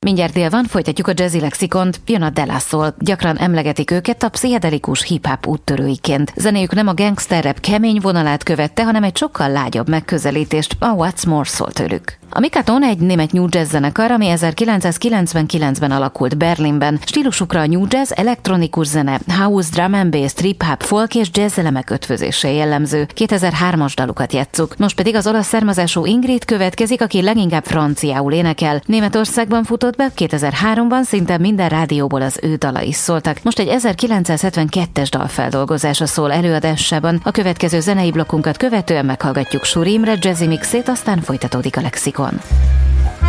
Mindjárt dél van, folytatjuk a Jazzy Lexikont, jön a De La Soul. Gyakran emlegetik őket a pszichedelikus hip-hop úttörőiként. Zenéjük nem a gangster rap kemény vonalát követte, hanem egy sokkal lágyabb megközelítést, a What's More szól tőlük. A Mikaton egy német new jazz zenekar, ami 1999-ben alakult Berlinben. Stílusukra a new jazz, elektronikus zene, house, drum and bass, trip-hop, folk és jazz elemek ötvözése jellemző. 2003-as dalukat játsszuk. Most pedig az olasz származású Ingrid következik, aki leginkább franciául énekel. Németországban futott be, 2003-ban szinte minden rádióból az ő dalai szóltak. Most egy 1972-es dalfeldolgozása szól előadásában. A következő zenei blokkunkat követően meghallgatjuk Suri Imre jazzy mixét, aztán folytatódik a Lexikon.